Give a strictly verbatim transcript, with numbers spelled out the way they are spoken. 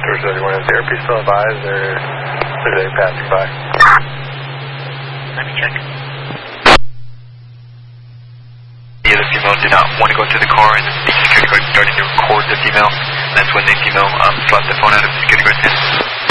Tour seventy-one, is the airpiece still advised, or is there any passing by? Let me check. The other female did not want to go to the car, and the security guard started to record the female. That's when the female um, slapped the phone out of the security guard's hand.